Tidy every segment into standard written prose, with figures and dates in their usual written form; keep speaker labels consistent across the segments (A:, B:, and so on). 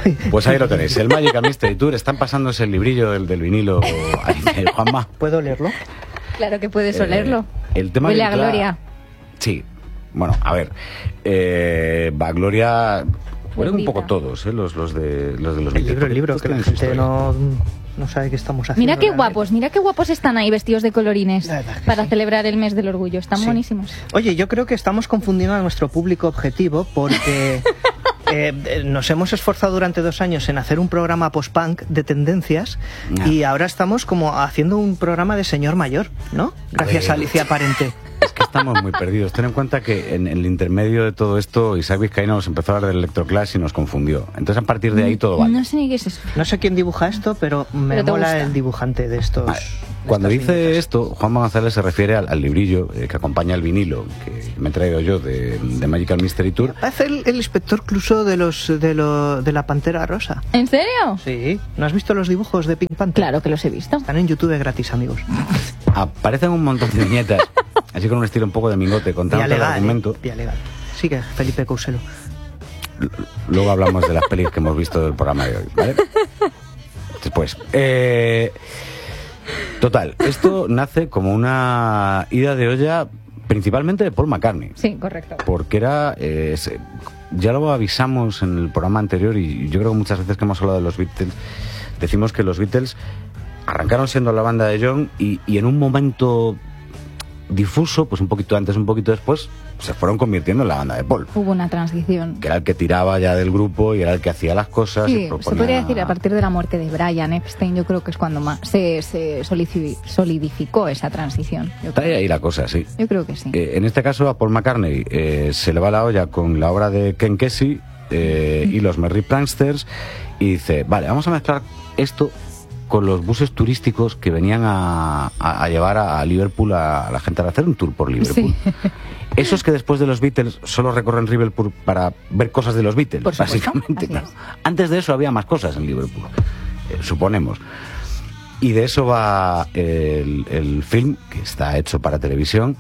A: Pues ahí lo tenéis, el Magical Mystery Tour. Están pasándose el librillo del vinilo. Juanma.
B: ¿Puedo leerlo?
C: Claro que puedes olerlo.
A: El tema
C: Huele
A: de
C: a Gloria.
A: Sí. Bueno, a ver. Va Gloria. Huelen un poco todos, los de los Beatles.
B: El libro, que la gente no sabe qué estamos haciendo.
C: Mira qué guapos están ahí vestidos de colorines para celebrar el mes del orgullo. Están buenísimos.
B: Oye, yo creo que estamos confundiendo a nuestro público objetivo porque nos hemos esforzado durante 2 años en hacer un programa post-punk de tendencias y ahora estamos como haciendo un programa de señor mayor, ¿no? Gracias a Alicia Parente.
A: Es que estamos muy perdidos. Ten en cuenta que en el intermedio de todo esto, Isaac Vizcaíno nos empezó a hablar del electroclash y nos confundió. Entonces, a partir de ahí todo vale.
C: No sé ni qué es eso.
B: No sé quién dibuja esto, pero me mola el dibujante de estos.
A: Cuando dice esto, Juanma González se refiere al librillo que acompaña el vinilo que me he traído yo de Magical Mystery Tour.
B: Parece el inspector Clouseau de la Pantera Rosa.
C: ¿En serio?
B: Sí. ¿No has visto los dibujos de Pink Panther?
C: Claro que los he visto.
B: Están en YouTube gratis, amigos.
A: Aparecen un montón de viñetas, así con un estilo un poco de mingote, contando el argumento.
B: Vía legal. Sigue, Felipe Couselo.
A: Luego hablamos de las pelis que hemos visto del programa de hoy, ¿vale? Después. Total, esto nace como una ida de olla principalmente de Paul McCartney.
C: Sí, correcto.
A: Porque era... ya lo avisamos en el programa anterior y yo creo que muchas veces que hemos hablado de los Beatles decimos que los Beatles arrancaron siendo la banda de John y en un momento difuso, pues un poquito antes, un poquito después, se fueron convirtiendo en la banda de Paul.
C: Hubo una transición.
A: Que era el que tiraba ya del grupo y era el que hacía las cosas.
C: Sí, se podría decir a partir de la muerte de Brian Epstein, yo creo que es cuando más se solidificó esa transición.
A: Está ahí la cosa, sí.
C: Yo creo que sí.
A: En este caso a Paul McCartney se le va la olla con la obra de Ken Kesey y los Merry Pranksters y dice, vale, vamos a mezclar esto con los buses turísticos que venían a llevar a Liverpool a la gente a hacer un tour por Liverpool. Sí. Esos que después de los Beatles solo recorren Liverpool para ver cosas de los Beatles, básicamente. Claro. Antes de eso había más cosas en Liverpool, suponemos. Y de eso va el film, que está hecho para televisión.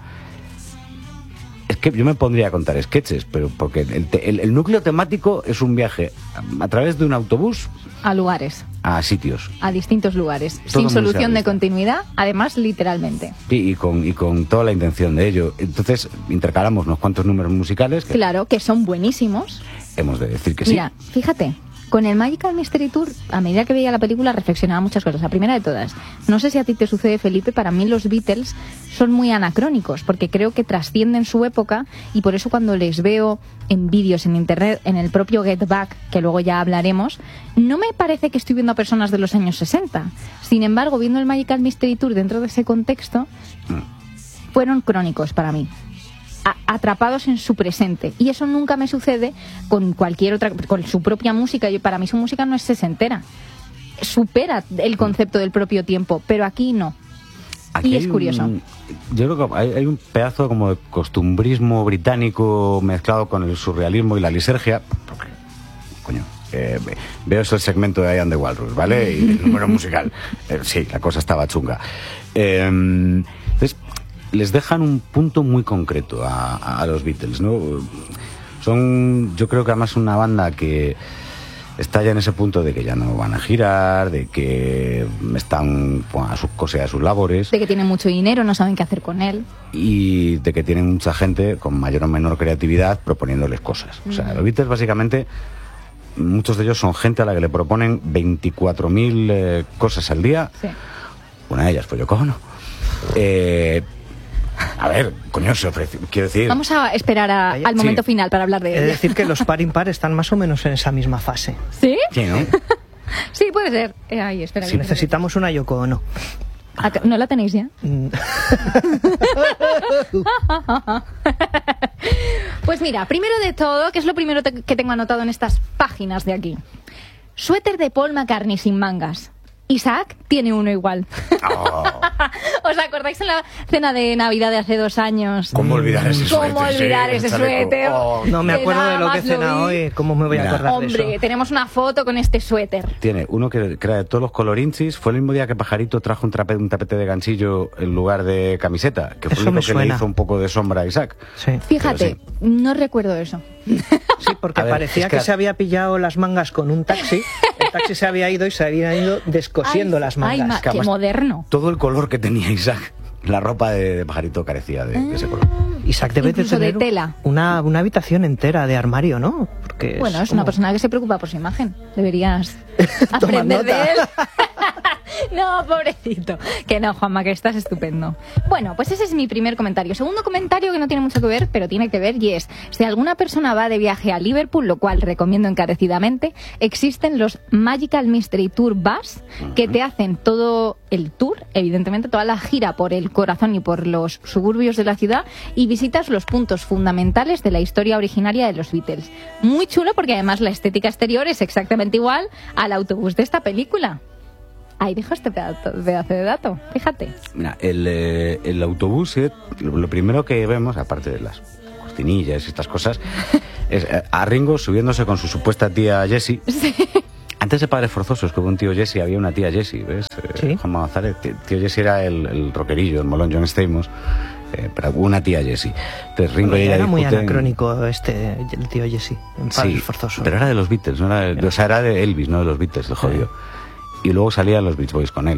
A: Es que yo me pondría a contar sketches, pero porque el núcleo temático es un viaje a través de un autobús
C: a lugares,
A: a sitios,
C: a distintos lugares,
A: todo
C: sin solución de continuidad, además literalmente.
A: Sí, y con toda la intención de ello. Entonces intercalamos unos cuantos números musicales.
C: Claro, que son buenísimos.
A: Hemos de decir que
C: Mira, sí. Fíjate. Con el Magical Mystery Tour, a medida que veía la película, reflexionaba muchas cosas. La primera de todas, no sé si a ti te sucede, Felipe, para mí los Beatles son muy anacrónicos, porque creo que trascienden su época y por eso cuando les veo en vídeos en internet, en el propio Get Back, que luego ya hablaremos, no me parece que estoy viendo a personas de los años 60. Sin embargo, viendo el Magical Mystery Tour dentro de ese contexto, fueron crónicos para mí. Atrapados en su presente, y eso nunca me sucede con cualquier otra, con su propia música. Para mí su música no es sesentera, supera el concepto del propio tiempo, pero aquí no. Aquí y es curioso.
A: Yo creo que hay un pedazo como de costumbrismo británico mezclado con el surrealismo y la lisergia. Coño, veo eso el segmento de I Am the Walrus, ¿vale? Y el número musical. Sí, la cosa estaba chunga. Entonces les dejan un punto muy concreto a los Beatles, ¿no? Son, yo creo que además una banda que está ya en ese punto de que ya no van a girar, de que están a sus cosas y a sus labores.
C: De que tienen mucho dinero, no saben qué hacer con él.
A: Y de que tienen mucha gente con mayor o menor creatividad proponiéndoles cosas. O sea, los Beatles básicamente, muchos de ellos son gente a la que le proponen 24.000 cosas al día.
C: Sí.
A: Una de ellas fue Yoko Ono. A ver, coño, se ofrece, quiero decir...
C: Vamos a esperar al momento final para hablar de ella.
B: Es decir, que los par impar están más o menos en esa misma fase.
C: ¿Sí?
A: Sí, ¿no?
C: Sí, puede ser. Ay, espera.
B: Si necesitamos una Yoko Ono.
C: ¿No la tenéis ya? Pues mira, primero de todo, ¿qué es lo primero que tengo anotado en estas páginas de aquí? Suéter de Paul McCartney sin mangas. Isaac tiene uno igual.
A: Oh.
C: ¿Os acordáis en la cena de Navidad de hace 2 años?
A: ¿Cómo olvidar ese suéter?
C: ¿Cómo olvidar ese suéter?
A: Oh.
B: No me acuerdo de lo que he cenado hoy. ¿Cómo me voy a acordar de eso?
C: Hombre, tenemos una foto con este suéter.
A: Tiene uno que crea de todos los colorinchis. Fue el mismo día que Pajarito trajo un tapete de ganchillo en lugar de camiseta, que fue
B: Eso
A: lo
B: me
A: único que
B: suena.
A: le hizo un poco de sombra a Isaac.
B: Sí.
C: Fíjate, no recuerdo eso.
B: Sí, porque
A: A ver,
B: parecía
A: es que
B: que se había pillado las mangas con un taxi. El taxi se había ido y se habían ido descosiendo las mangas.
C: Qué
A: además,
C: moderno.
A: Todo el color que tenía Isaac, la ropa de Pajarito carecía de ese color.
B: Isaac debe de
C: Incluso de
B: tener
C: tela.
B: una habitación entera de armario, ¿no? Porque
C: Bueno, es
B: como-
C: una persona que se preocupa por su imagen. Deberías
B: Toma
C: aprender de
B: nota.
C: él. No, pobrecito. Que no, Juanma, que estás estupendo. Bueno, pues ese es mi primer comentario. Segundo comentario que no tiene mucho que ver, pero tiene que ver, y es, si alguna persona va de viaje a Liverpool, lo cual recomiendo encarecidamente, existen los Magical Mystery Tour Bus, que te hacen todo el tour, evidentemente, toda la gira por el corazón y por los suburbios de la ciudad, y visitas los puntos fundamentales de la historia originaria de los Beatles. Muy chulo, porque además la estética exterior es exactamente igual al autobús de esta película. Ahí dejo este pedazo de dato, fíjate.
A: Mira, el autobús, lo primero que vemos, aparte de las cortinillas y estas cosas, es a Ringo subiéndose con su supuesta tía Jessie.
C: Sí.
A: Antes de Padres Forzosos, que hubo un tío Jessie, había una tía Jessie, ¿ves?
B: Sí.
A: Juan González, tío Jessie era el rockerillo, el molón John Stamos, pero hubo una tía Jessie. Entonces Ringo y ella
B: Era muy
A: discuten-
B: anacrónico el tío Jesse, en Padres
A: Sí,
B: Forzosos.
A: pero era de los Beatles, no era o sea, era de Elvis, no de los Beatles, el jodido. Y luego salían los Beach Boys con él.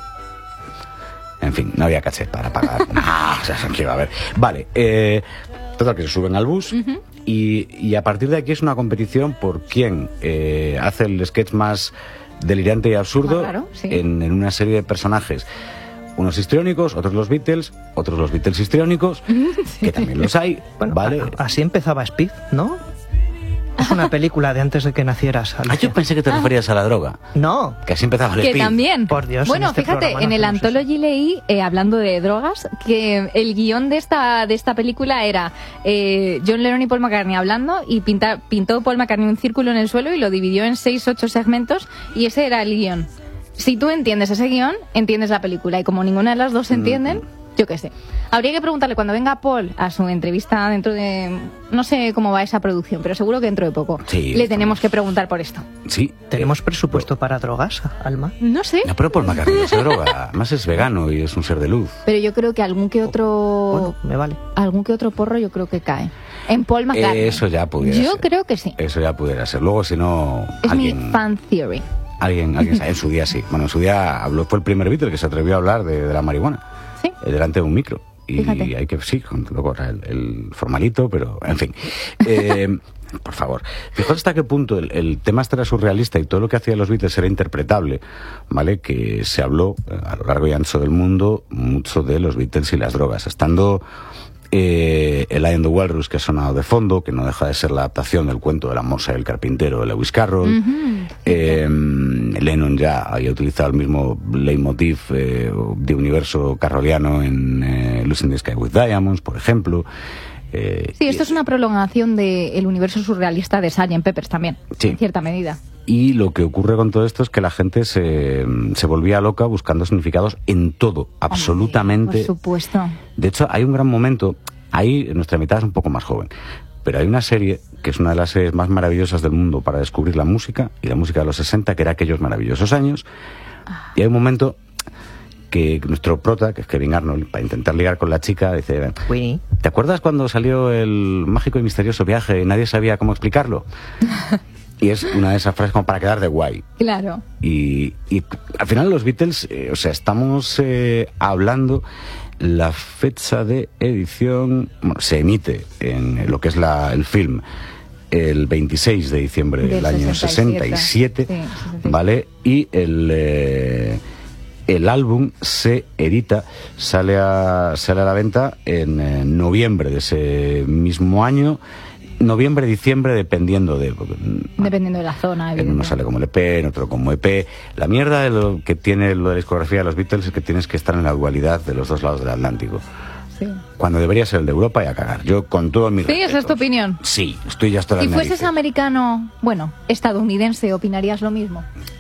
A: En fin, no había caché para pagar. No, o sea, ¿qué iba a haber? Vale, total, que se suben al bus y a partir de aquí es una competición por quién hace el sketch más delirante y absurdo
C: Más raro, sí.
A: en una serie de personajes. Unos histriónicos, otros los Beatles histriónicos, que también los hay,
B: Bueno,
A: ¿vale?
B: así empezaba Speed, ¿no? Es una película de antes de que nacieras.
A: Ah,
B: Alicia.
A: yo pensé que te referías a la droga.
B: No.
A: Que así empezaba el
C: Que
A: Speed.
C: también.
B: Por Dios,
C: bueno,
B: en este
C: fíjate,
B: programa no
C: en el
B: hacemos eso.
C: Anthology leí, hablando de drogas, que el guión de esta película era John Lennon y Paul McCartney hablando, y pintó Paul McCartney un círculo en el suelo y lo dividió en 6-8 segmentos, y ese era el guión. Si tú entiendes ese guión, entiendes la película, y como ninguna de las dos se entienden, yo qué sé. Habría que preguntarle cuando venga Paul a su entrevista dentro de... No sé cómo va esa producción, pero seguro que dentro de poco
A: Sí,
C: le tenemos que preguntar por esto.
A: Sí.
B: ¿Tenemos presupuesto para drogas, Alma?
C: No sé,
A: No, pero Paul McCartney no se droga. Además es vegano y es un ser de luz.
C: pero yo creo que algún que otro...
B: Bueno, me vale.
C: Algún que otro porro yo creo que cae. En Paul McCartney.
A: Eso ya pudiera
C: Yo
A: ser.
C: creo que sí.
A: Eso ya pudiera ser. Luego, si no,
C: Es mi
A: alguien...
C: fan theory.
A: Alguien sabe. En su día sí. Bueno, en su día fue el primer Beatle que se atrevió a hablar de la marihuana.
C: Sí.
A: Delante de un micro. Y
C: Fíjate.
A: hay que, sí, luego el formalito, pero en fin. Por favor. Fijaos hasta qué punto el tema este era surrealista y todo lo que hacían los Beatles era interpretable, ¿vale? Que se habló a lo largo y ancho del mundo mucho de los Beatles y las drogas. Estando el Eye on the Walrus, que ha sonado de fondo, que no deja de ser la adaptación del cuento de la morsa y el carpintero de Lewis Carroll. Lennon ya había utilizado el mismo leitmotiv de universo carroliano en Losing the Sky with Diamonds, por ejemplo.
C: Sí, esto es una prolongación del universo surrealista de Sgt. Peppers también,
A: Sí.
C: en cierta medida.
A: Y lo que ocurre con todo esto es que la gente se volvía loca buscando significados en todo, absolutamente.
C: Por supuesto.
A: De hecho, hay un gran momento, ahí nuestra mitad es un poco más joven, pero hay una serie que es una de las series más maravillosas del mundo para descubrir la música, y la música de los 60, que era aquellos maravillosos años, y hay un momento que nuestro prota, que es Kevin Arnold, para intentar ligar con la chica, dice...
B: Winnie.
A: ¿Te acuerdas cuando salió el mágico y misterioso viaje y nadie sabía cómo explicarlo? Y es una de esas frases como para quedar de guay.
C: Claro.
A: Y al final los Beatles, o sea, estamos hablando, la fecha de edición, bueno, se emite en lo que es el film el 26 de diciembre del año 67,
C: Sí,
A: ¿vale? Y el álbum se edita, sale a la venta en noviembre de ese mismo año, noviembre, diciembre, dependiendo de...
C: Dependiendo de la zona.
A: En uno sale como LP, en otro como EP. La mierda de lo que tiene lo de la discografía de los Beatles es que tienes que estar en la dualidad de los dos lados del Atlántico.
C: Sí.
A: Cuando debería ser el de Europa y a cagar. Yo con todo mi
C: Sí, esa es tu opinión.
A: Sí, estoy ya hasta las
C: Si fueses
A: narices.
C: americano, bueno, estadounidense, ¿opinarías lo mismo?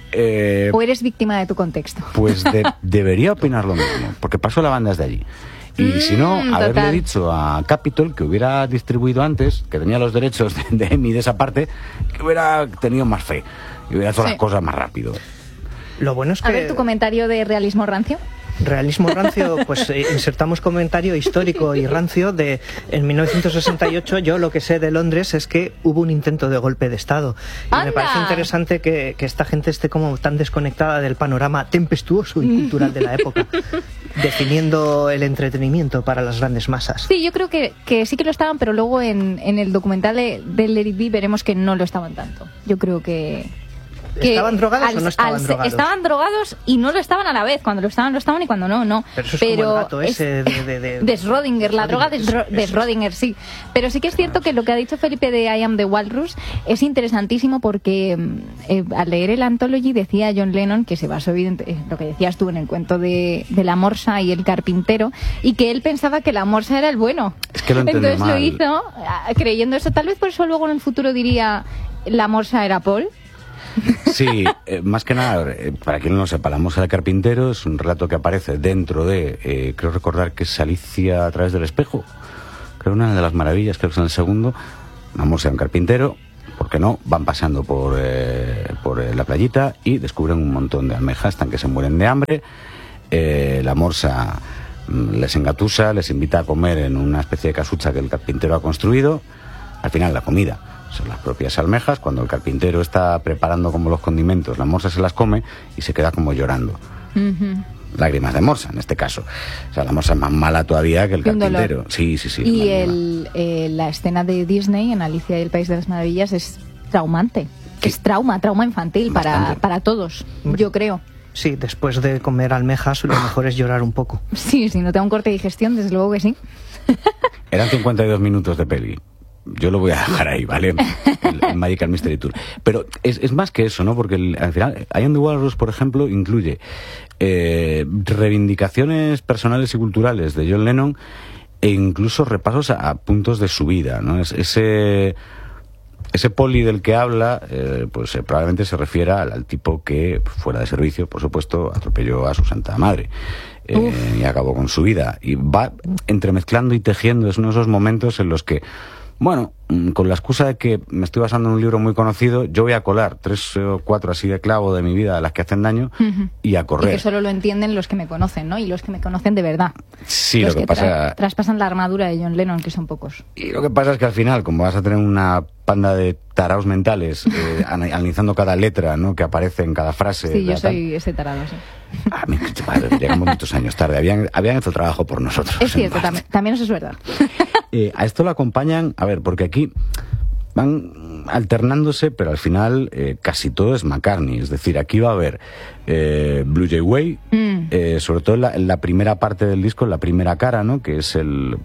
C: ¿O eres víctima de tu contexto?
A: Pues debería opinar lo mismo, porque pasó la banda desde allí. Y si no, haberle
C: total.
A: dicho a Capitol que hubiera distribuido antes, que tenía los derechos de Emmy de esa parte, que hubiera tenido más fe y hubiera hecho las cosas más rápido.
B: Lo bueno es que...
C: A ver, tu comentario de realismo rancio.
B: Realismo rancio, pues insertamos comentario histórico y rancio de en 1968. Yo lo que sé de Londres es que hubo un intento de golpe de Estado y
C: ¡Anda!
B: me parece interesante que esta gente esté como tan desconectada del panorama tempestuoso y cultural de la época, definiendo el entretenimiento para las grandes masas.
C: Sí, yo creo que sí que lo estaban, pero luego en el documental de Let It Be veremos que no lo estaban tanto. Yo creo que
B: ¿Estaban drogados o no estaban drogados?
C: Estaban drogados y no lo estaban a la vez. Cuando lo estaban y cuando no.
B: Pero eso es como el gato ese
C: de Schrödinger, la droga de Schrödinger, sí. Pero sí que es cierto que lo que ha dicho Felipe de I Am the Walrus es interesantísimo porque al leer el Anthology decía John Lennon que se basó lo que decías tú en el cuento de la morsa y el carpintero, y que él pensaba que la morsa era el bueno.
A: Es que lo entendió
C: Entonces
A: mal.
C: lo hizo creyendo eso. Tal vez por eso luego en el futuro diría la morsa era Paul.
A: Sí, más que nada, para quien no lo sepa, La morsa del carpintero es un relato que aparece dentro de, creo recordar que es Alicia a través del espejo, creo una de las maravillas, creo que es en el segundo. La morsa de un carpintero, ¿por qué no? Van paseando por la playita y descubren un montón de almejas, están que se mueren de hambre. La morsa les engatusa, les invita a comer en una especie de casucha que el carpintero ha construido. Al final la comida son las propias almejas. Cuando el carpintero está preparando como los condimentos, la morsa se las come y se queda como llorando. Lágrimas de morsa, en este caso. O sea, la morsa es más mala todavía que el carpintero. Sí.
C: Y la escena de Disney en Alicia y el País de las Maravillas es traumante.
A: Sí.
C: Es trauma infantil para todos, yo creo.
B: Sí, después de comer almejas lo mejor es llorar un poco.
C: Sí, si no te da un corte de digestión, desde luego que sí.
A: Eran 52 minutos de peli. Yo lo voy a dejar ahí, ¿vale? El Magical Mystery Tour. Pero es más que eso, ¿no? Porque al final, I Am the Walrus, por ejemplo, incluye reivindicaciones personales y culturales de John Lennon e incluso repasos a puntos de su vida, ¿no? Ese poli del que habla, pues probablemente se refiera al tipo que, fuera de servicio, por supuesto, atropelló a su santa madre. Y acabó con su vida. Y va entremezclando y tejiendo. Es uno de esos momentos en los que, bueno, con la excusa de que me estoy basando en un libro muy conocido, yo voy a colar 3 o 4 así de clavo de mi vida a las que hacen daño y a correr.
C: Y que solo lo entienden los que me conocen, ¿no? Y los que me conocen de verdad.
A: Sí,
C: los
A: lo que pasa...
C: traspasan la armadura de John Lennon, que son pocos.
A: Y lo que pasa es que al final, como vas a tener una panda de taraos mentales analizando cada letra, ¿no?, que aparece en cada frase...
C: Sí, yo soy ese tarado, sí.
A: A mí, madre, llegamos muchos años tarde. Habían hecho trabajo por nosotros.
C: Es cierto, también eso es verdad.
A: A esto lo acompañan, a ver, porque aquí van alternándose, pero al final casi todo es McCartney. Es decir, aquí va a haber Blue Jay Way, sobre todo en la primera parte del disco, en la primera cara, ¿no?, que es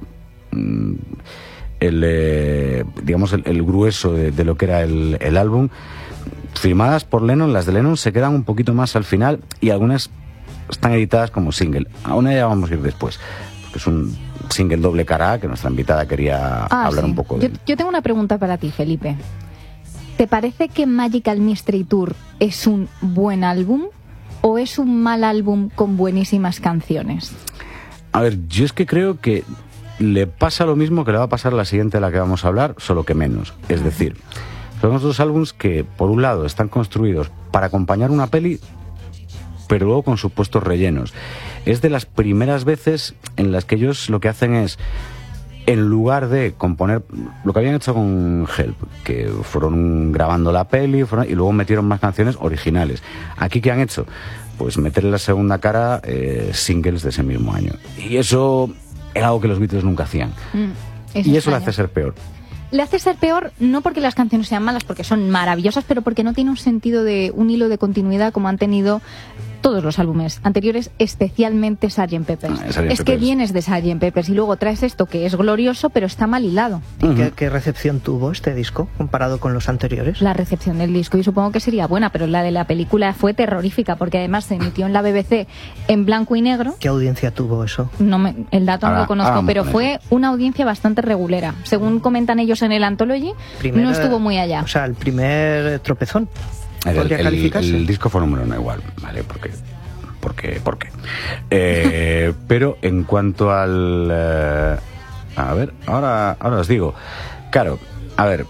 A: digamos el grueso de lo que era el álbum, firmadas por Lennon. Las de Lennon se quedan un poquito más al final y algunas están editadas como single. A una ya vamos a ir después, porque es un single doble cara A que nuestra invitada quería hablar
C: sí.
A: un poco de.
C: Yo tengo una pregunta para ti, Felipe. ¿Te parece que Magical Mystery Tour es un buen álbum o es un mal álbum con buenísimas canciones?
A: A ver, yo es que creo que le pasa lo mismo que le va a pasar a la siguiente de la que vamos a hablar, solo que menos. Es decir, son los dos álbumes que, por un lado, están construidos para acompañar una peli, pero luego con supuestos rellenos. Es de las primeras veces en las que ellos lo que hacen es, en lugar de componer lo que habían hecho con Help, que fueron grabando la peli y luego metieron más canciones originales. Aquí, ¿qué han hecho? Pues meter en la segunda cara singles de ese mismo año. Y eso era algo que los Beatles nunca hacían. Y eso le hace ser peor.
C: Le hace ser peor no porque las canciones sean malas, porque son maravillosas, pero porque no tiene un hilo de continuidad como han tenido todos los álbumes anteriores, especialmente Sgt. Pepper's. Que vienes de Sgt. Pepper's y luego traes esto que es glorioso, pero está mal hilado.
B: ¿Qué recepción tuvo este disco comparado con los anteriores?
C: La recepción del disco, y supongo que sería buena, pero la de la película fue terrorífica, porque además se emitió en la BBC en blanco y negro.
B: ¿Qué audiencia tuvo eso?
C: El dato no lo conozco, pero fue una audiencia bastante regulera. Según comentan ellos en el Anthology, no estuvo muy allá.
B: O sea, el primer tropezón. podría calificarse.
A: El disco fue número 1 igual, ¿vale? ¿Por qué? Pero en cuanto al... a ver, ahora os digo. Claro, a ver,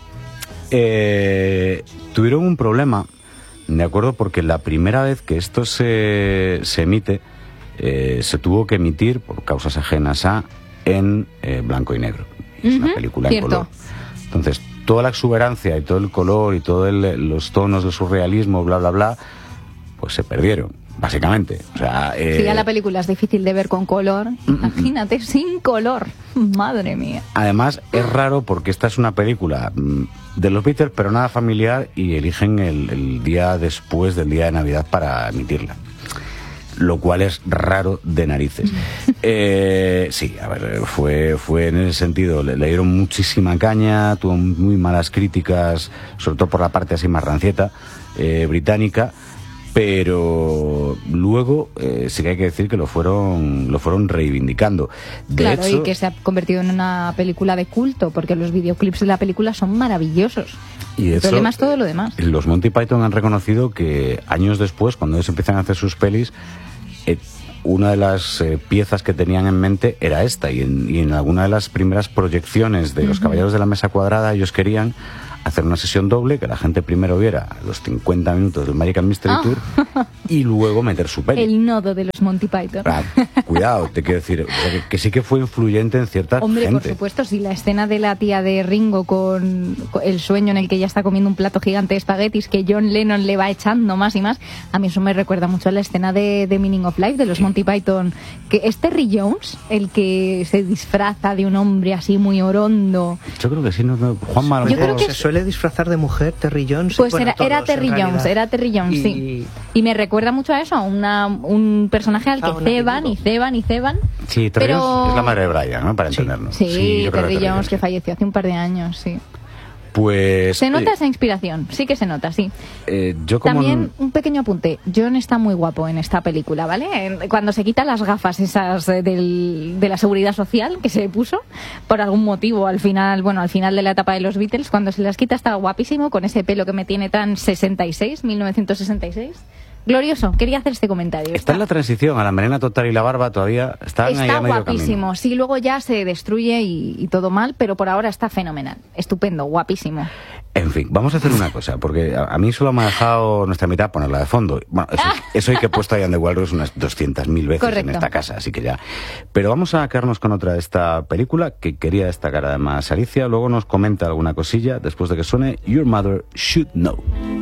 A: tuvieron un problema, de acuerdo, porque la primera vez que esto se emite, se tuvo que emitir por causas ajenas en blanco y negro. Es una película en color. Entonces, toda la exuberancia y todo el color y todos los tonos del surrealismo, bla, bla, bla, pues se perdieron, básicamente. O sea,
C: si ya la película es difícil de ver con color, imagínate sin color. Madre mía.
A: Además, es raro porque esta es una película de los Beatles, pero nada familiar, y eligen el día después del día de Navidad para emitirla. Lo cual es raro de narices. Sí, a ver, fue en ese sentido, le dieron muchísima caña, tuvo muy malas críticas, sobre todo por la parte así más rancieta, británica, pero luego sí que hay que decir que lo fueron reivindicando.
C: Claro, hecho, y que se ha convertido en una película de culto, porque los videoclips de la película son maravillosos.
A: Y
C: el problema es todo lo demás.
A: Los Monty Python han reconocido que años después, cuando ellos empiezan a hacer sus pelis, una de las piezas que tenían en mente era esta, y en alguna de las primeras proyecciones de Los Caballeros de la Mesa Cuadrada ellos querían hacer una sesión doble, que la gente primero viera los 50 minutos del Magical Mystery Tour y luego meter su peli.
C: El nodo de los Monty Python.
A: Cuidado, te quiero decir, que sí que fue influyente en cierta gente.
C: Hombre, por supuesto, si la escena de la tía de Ringo con el sueño en el que ella está comiendo un plato gigante de espaguetis que John Lennon le va echando más y más, a mí eso me recuerda mucho a la escena de Meaning of Life de los Monty Python, que es Terry Jones el que se disfraza de un hombre así muy orondo.
A: Yo creo que sí, Juanma,
B: yo creo que se suele disfrazar de mujer Terry Jones.
C: Pues bueno, era Terry Jones, sí. Y me recuerda mucho a eso, a un personaje al que ceban.
A: Sí, Terry Jones es la madre de Brian, ¿no? Para entendernos.
C: Sí, Terry Jones, que falleció hace un par de años, sí.
A: Pues...
C: Se nota esa inspiración, sí que se nota, sí. También un pequeño apunte, John está muy guapo en esta película, ¿vale? Cuando se quita las gafas esas de la seguridad social que se puso, por algún motivo, al final de la etapa de los Beatles, cuando se las quita está guapísimo, con ese pelo que me tiene tan 1966. Glorioso, quería hacer este comentario.
A: Está en la transición a la melena total y la barba todavía. Está ahí a medio
C: guapísimo.
A: Camino.
C: Sí, luego ya se destruye y todo mal, pero por ahora está fenomenal. Estupendo, guapísimo.
A: En fin, vamos a hacer una cosa, porque a mí solo me ha dejado nuestra mitad ponerla de fondo. Bueno, eso hay que he puesto a Ian The Walrus unas 200.000 veces. Correcto. En esta casa, así que ya. Pero vamos a quedarnos con otra de esta película que quería destacar además Alicia. Luego nos comenta alguna cosilla después de que suene Your Mother Should Know.